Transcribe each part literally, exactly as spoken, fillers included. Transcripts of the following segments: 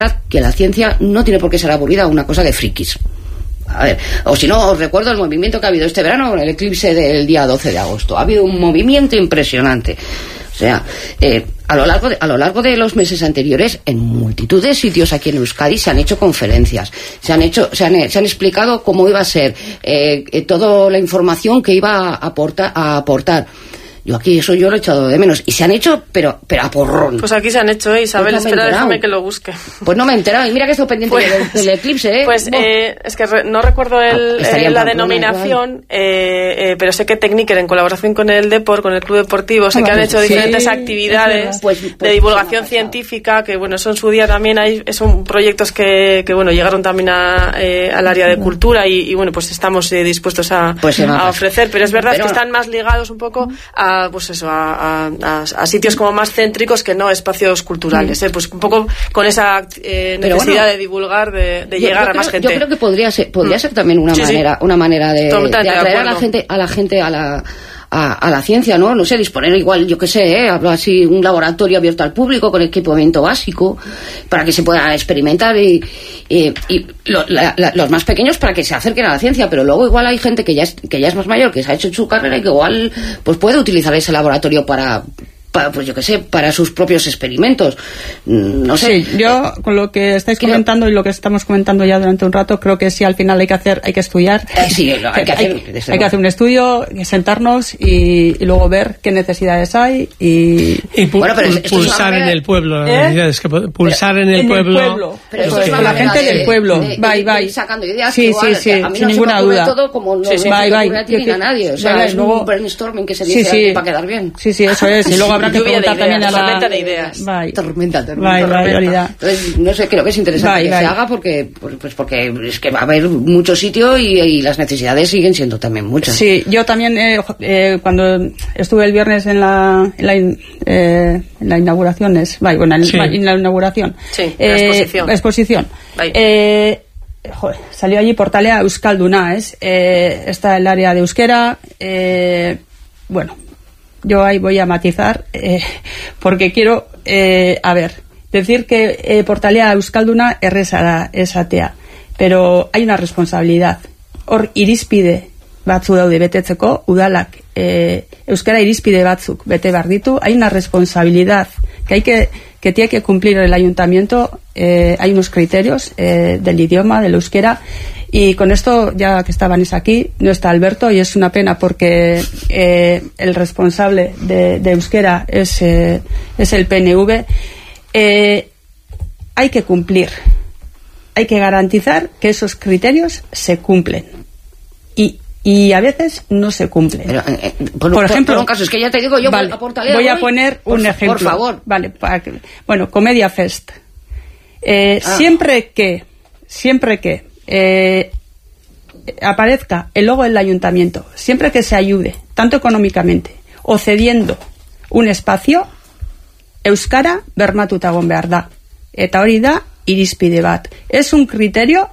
que la ciencia no tiene por qué ser aburrida, una cosa de frikis. A ver, o si no, os recuerdo el movimiento que ha habido este verano con el eclipse del día doce de agosto. Ha habido un movimiento impresionante. O sea, eh, a lo largo de, a lo largo de los meses anteriores, en multitud de sitios aquí en Euskadi se han hecho conferencias, se han hecho, se han, se han explicado cómo iba a ser eh, eh, toda la información que iba a aportar, a aportar. Yo aquí eso yo lo he echado de menos. Y se han hecho, pero pero a porrón. Pues aquí se han hecho, ¿eh? Isabel, pues no espera, déjame que lo busque. Pues no me he enterado. Y mira que estoy pendiente pues, del, del eclipse, ¿eh? Pues eh, es que re, no recuerdo el, ah, eh, la denominación, eh, eh, pero sé que Tecniker, en colaboración con el Depor, con el Club Deportivo, sé ah, que han hecho sí, diferentes actividades pues, pues, de divulgación científica, que bueno, eso en su día también hay, son proyectos que, que bueno, llegaron también a, eh, al área de cultura y, y bueno, pues estamos eh, dispuestos a, pues a ofrecer. Pero es verdad pero, que están más ligados un poco a A, pues eso, a, a, a sitios como más céntricos que no espacios culturales, ¿eh? Pues un poco con esa eh, necesidad bueno, de divulgar, de, de yo, llegar yo a más creo, gente. Yo creo que podría ser, podría ser también una sí, manera, sí. una manera de, de atraer a la gente, a la gente a la A, a la ciencia, ¿no? No sé, disponer igual, yo qué sé, ¿eh? Hablo así, un laboratorio abierto al público con equipamiento básico para que se pueda experimentar y, y, y lo, la, la, los más pequeños para que se acerquen a la ciencia, pero luego igual hay gente que ya es, que ya es más mayor, que se ha hecho su carrera y que igual pues puede utilizar ese laboratorio para para, pues yo qué sé, para sus propios experimentos. No sé. Sí, yo con lo que estáis creo, comentando y lo que estamos comentando ya durante un rato, creo que sí, al final hay que hacer, hay que estudiar. Eh, sí, no, hay, que hacer, hay, hay que hacer un estudio, sentarnos y, y luego ver qué necesidades hay y, y pu bueno, pero pulsar en el pueblo. ¿Eh? Es que pulsar pero, en el en pueblo. El pueblo. Pero eso es es la gente de, del pueblo. De, de, bye, bye. Sacando ideas. Sí, igual, sí, sí, a mí sin no ninguna se me duda. Todo como no sí, sí, bye, bye. A ti ni a nadie. O sea, bye, es luego, un brainstorming que se dice sí, sí. para quedar bien. Sí, sí, eso es. Y luego habrá que preguntar también a la... de ideas. Bye. Tormenta, tormenta, bye, tormenta. Bye, Entonces, no sé, creo que es interesante bye, que bye. se haga porque, pues porque es que va a haber mucho sitio y, y las necesidades siguen siendo también muchas. Sí, yo también eh, eh, cuando estuve el viernes en la en la, eh, en la inauguración, es, bye, bueno, en, sí. en la inauguración, sí, eh, la exposición, exposición eh, joder, salió allí Portalea Euskalduna, es, eh, está el área de euskera, eh, bueno, yo ahí voy a matizar eh, porque quiero, eh, a ver, decir que eh, Portalea Euskalduna erreza esatea, pero hay una responsabilidad. Hor irizpide batzu daude betetzeko, udalak eh, euskara irizpide batzuk bete behar ditu, hay una responsabilidad que hay que que tiene que cumplir el ayuntamiento, eh, hay unos criterios eh, del idioma, del euskera. Y con esto, ya que está Vanessa aquí, no está Alberto y es una pena porque eh, el responsable de, de euskera es, eh, es el P N V. Eh, hay que cumplir, hay que garantizar que esos criterios se cumplen. Y, y a veces no se cumplen. Pero, eh, por, por ejemplo, por un caso, es que ya te digo, yo vale, a voy a poner por, un ejemplo. Por favor. Vale, para que, bueno, Comedia Fest. Eh, ah. Siempre que, siempre que eh, aparezca el logo del ayuntamiento, siempre que se ayude, tanto económicamente o cediendo un espacio, euskara bermatuta egon behar da. Eta hori da irizpide bat. Es un criterio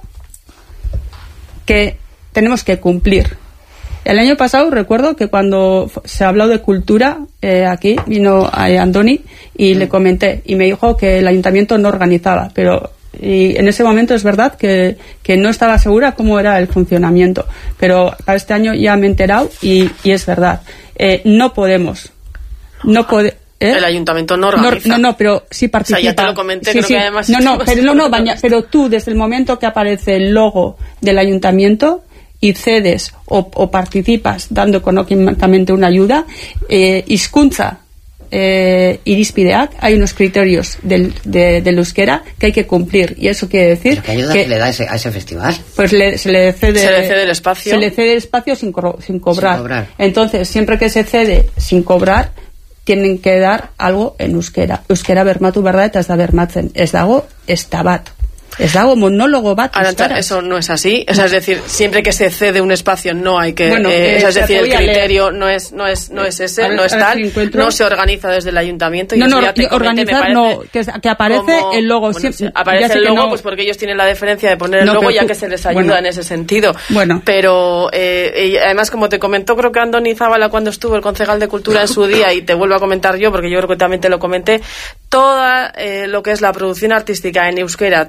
que tenemos que cumplir. El año pasado recuerdo que cuando se habló de cultura eh, aquí vino eh, Andoni y le comenté y me dijo que el ayuntamiento no organizaba, pero y en ese momento es verdad que, que no estaba segura cómo era el funcionamiento, pero para este año ya me he enterado y, y es verdad. Eh, no podemos, no podemos. ¿Eh? El ayuntamiento no organiza. No, no, pero sí participa. O sea, ya te lo comenté, sí, creo sí. que además... No, no, pero, no, no baña, pero tú, desde el momento que aparece el logo del ayuntamiento y cedes o, o participas dando económicamente una ayuda, eh, hizkuntza eh, irizpideak, hay unos criterios del, de, del euskera que hay que cumplir, y eso quiere decir... ¿Pero qué ayuda que, se le da a ese, a ese festival? Pues le, se le cede... Se le cede el espacio. Se le cede el espacio sin, sin, cobrar. sin cobrar. Entonces, siempre que se cede sin cobrar, tienen que dar algo en euskera. Euskera bermatu behar da eta ez da bermatzen. Ez dago, ez da bat. Ez dago monólogo bat euskaraz. Eso no es así, o sea, es decir, siempre que se cede un espacio no hay que, bueno, eh, eh, es decir, el criterio no es no es no es ese, ver, no es tal, si no se organiza desde el ayuntamiento. Y no, no, ya te organizar comenté, no, que, que aparece como, el logo. Bueno, siempre, aparece el logo, no, pues porque ellos tienen la deferencia de poner no, el logo ya tú, que se les ayuda bueno, en ese sentido. Bueno, pero eh, y además como te comentó creo que Andoni Zábala cuando estuvo el concejal de Cultura en su día y te vuelvo a comentar yo porque yo creo que también te lo comenté, toda eh, lo que es la producción artística en euskera,